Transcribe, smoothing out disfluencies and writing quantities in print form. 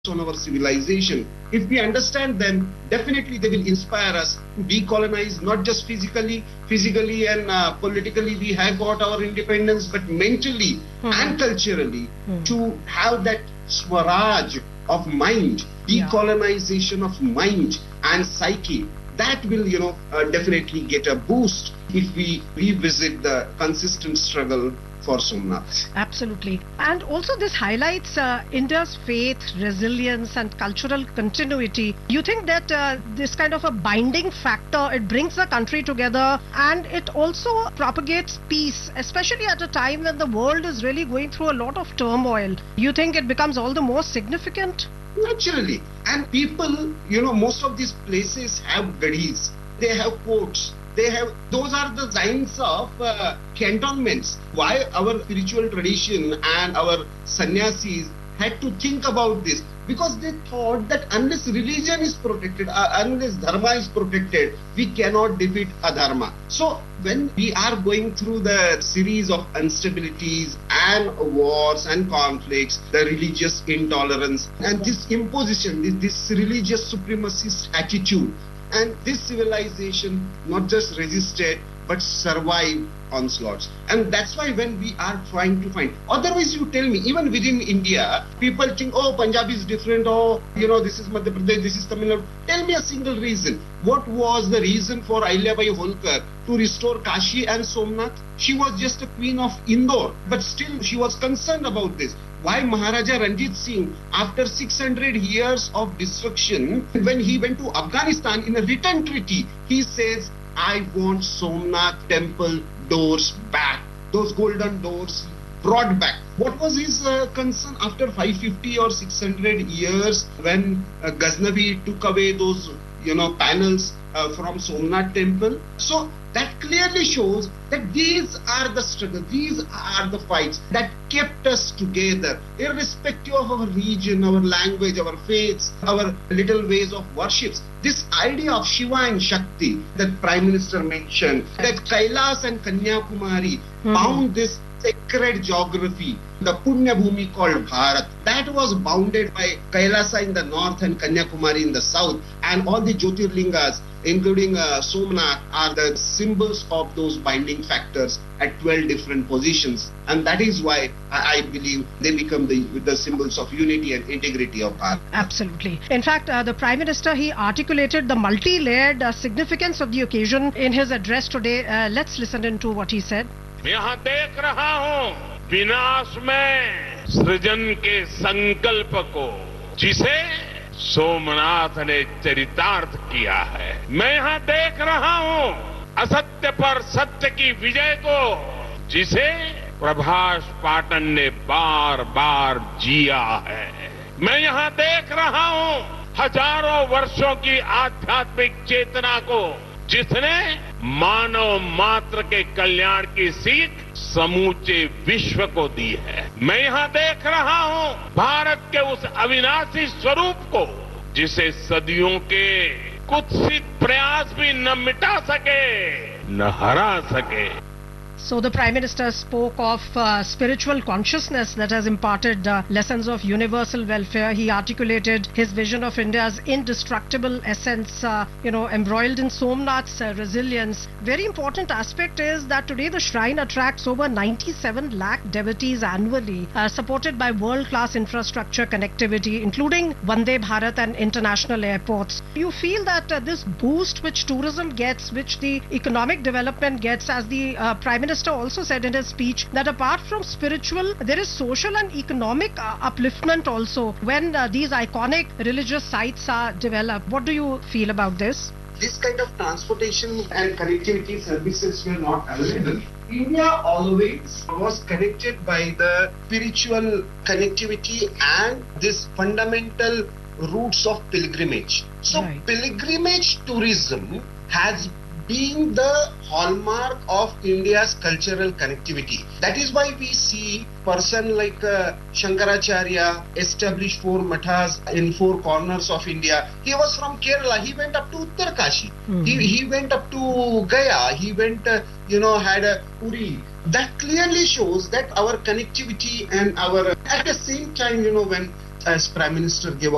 on our civilization. If we understand them, definitely they will inspire us to decolonize, not just physically and politically we have got our independence, but mentally and culturally to have that swaraj of mind, decolonization of mind and psyche. That will, definitely get a boost if we revisit the consistent struggle for Somnath. Absolutely. And also this highlights India's faith, resilience and cultural continuity. You think that this kind of a binding factor, it brings the country together and it also propagates peace, especially at a time when the world is really going through a lot of turmoil. You think it becomes all the more significant? Naturally. And people, most of these places have gadis. They have courts. Those are the signs of cantonments. Why our spiritual tradition and our sannyasis had to think about this? Because they thought that unless religion is protected, unless dharma is protected, we cannot defeat adharma. So when we are going through the series of instabilities and wars and conflicts, the religious intolerance and this imposition, this religious supremacist attitude, and this civilization not just resisted but survived onslaughts. And that's why when we are trying to find, otherwise you tell me, even within India, people think, oh, Punjab is different, this is Madhya Pradesh, this is Tamil Nadu. Tell me a single reason. What was the reason for Ahilyabai Holkar to restore Kashi and Somnath? She was just a queen of Indore, but still she was concerned about this. Why Maharaja Ranjit Singh, after 600 years of destruction, when he went to Afghanistan in a written treaty, he says, I want Somnath temple doors back. Those golden doors brought back. What was his concern after 550 or 600 years when Ghaznavi took away those, panels from Somnath temple? So that clearly shows that these are the struggles, these are the fights that kept us together, irrespective of our region, our language, our faiths, our little ways of worships. This idea of Shiva and Shakti that Prime Minister mentioned, that Kailas and Kanyakumari bound this sacred geography, the Punya Bhumi called Bharat, that was bounded by Kailasa in the north and Kanyakumari in the south, and all the Jyotirlingas, including Somnath, are the symbols of those binding factors at 12 different positions. And that is why I believe they become the symbols of unity and integrity of Bharat. Absolutely. In fact, the Prime Minister, he articulated the multi-layered significance of the occasion in his address today. Let's listen into what he said. मैं यहाँ देख रहा हूँ विनाश में सृजन के संकल्प को, जिसे सोमनाथ ने चरितार्थ किया है। मैं यहाँ देख रहा हूँ असत्य पर सत्य की विजय को, जिसे प्रभाष पाटन ने बार बार जिया है। मैं यहाँ देख रहा हूँ हजारों वर्षों की आध्यात्मिक चेतना को, जिसने मानव मात्र के कल्याण की सीख समूचे विश्व को दी है। मैं यहाँ देख रहा हूँ भारत के उस अविनाशी स्वरूप को, जिसे सदियों के कुत्सित प्रयास भी न मिटा सके न हरा सके। So the Prime Minister spoke of spiritual consciousness that has imparted lessons of universal welfare. He articulated his vision of India's indestructible essence, embroiled in Somnath's resilience. Very important aspect is that today the shrine attracts over 97 lakh devotees annually, supported by world-class infrastructure connectivity, including Vande Bharat and international airports. You feel that this boost which tourism gets, which the economic development gets, as the Prime Minister also said in his speech, that apart from spiritual, there is social and economic upliftment also when these iconic religious sites are developed. What do you feel about this? This kind of transportation and connectivity services were not available. India always was connected by the spiritual connectivity and this fundamental roots of pilgrimage. So pilgrimage tourism has been the hallmark of India's cultural connectivity. That is why we see person like Shankaracharya establish 4 mathas in 4 corners of India. He was from Kerala. He went up to Uttarkashi. He went up to Gaya. He went, had a Puri. That clearly shows that our connectivity and our, at the same time, when as Prime Minister gave a